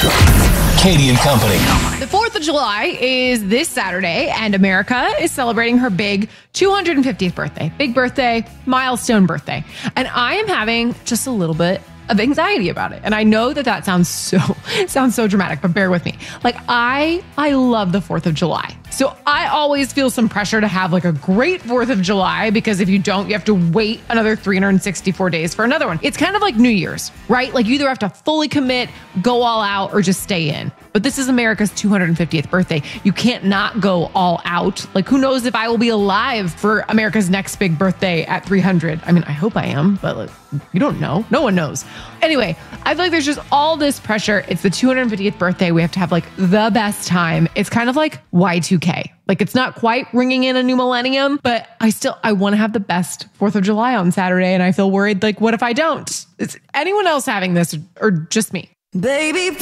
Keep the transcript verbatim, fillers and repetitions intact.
Katie and Company. The fourth of July is this Saturday, and America is celebrating her big two hundred fiftieth birthday. Big birthday, milestone birthday. And I am having just a little bit of anxiety about it. And I know that that sounds so sounds so dramatic, but bear with me. Like I I love the fourth of July. So I always feel some pressure to have like a great fourth of July, because if you don't, you have to wait another three hundred sixty-four days for another one. It's kind of like New Year's, right? Like you either have to fully commit, go all out, or just stay in. But this is America's two hundred fiftieth birthday. You can't not go all out. Like who knows if I will be alive for America's next big birthday at three hundred. I mean, I hope I am, but like, you don't know. No one knows. Anyway, I feel like there's just all this pressure. It's the two hundred fiftieth birthday. We have to have like the best time. It's kind of like Y two K. Like it's not quite ringing in a new millennium, but I still, I want to have the best fourth of July on Saturday. And I feel worried, like, what if I don't? Is anyone else having this or just me? Baby,